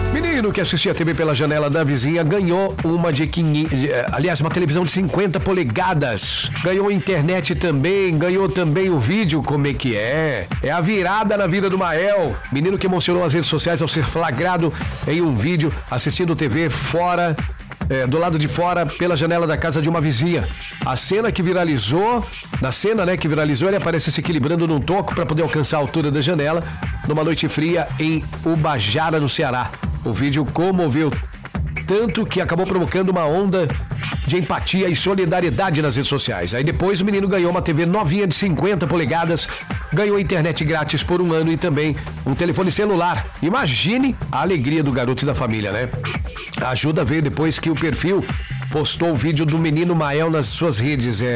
Menino que assistia a TV pela janela da vizinha ganhou uma uma televisão de 50 polegadas. Ganhou internet também, ganhou também o vídeo, como é que é? É a virada na vida do Mael. Menino que emocionou as redes sociais ao ser flagrado em um vídeo assistindo TV do lado de fora, pela janela da casa de uma vizinha. Na cena que viralizou, ele aparece se equilibrando num toco para poder alcançar a altura da janela, numa noite fria em Ubajara, no Ceará. O vídeo comoveu tanto que acabou provocando uma onda de empatia e solidariedade nas redes sociais. Aí depois o menino ganhou uma TV novinha de 50 polegadas, ganhou internet grátis por 1 ano e também um telefone celular. Imagine a alegria do garoto e da família, né? A ajuda veio depois que o perfil postou o vídeo do menino Mael nas suas redes.